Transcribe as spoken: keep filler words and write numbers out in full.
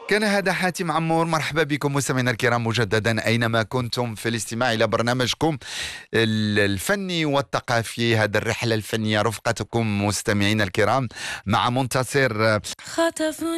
كان هذا حاتم عمور. مرحبا بكم مستمعينا الكرام مجددا أينما كنتم في الاستماع إلى برنامجكم الفني والثقافي. هذا الرحلة الفنية رفقتكم مستمعينا الكرام مع منتصر. خطفوني